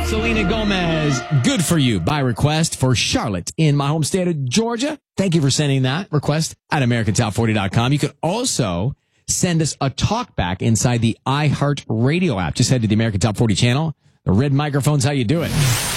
Selena Gomez, Good For You by request for Charlotte in my home state of Georgia. Thank you for sending that request at AmericanTop40.com. You can also send us a talkback inside the iHeart Radio app. Just head to the American Top 40 channel. The red microphone's how you do it.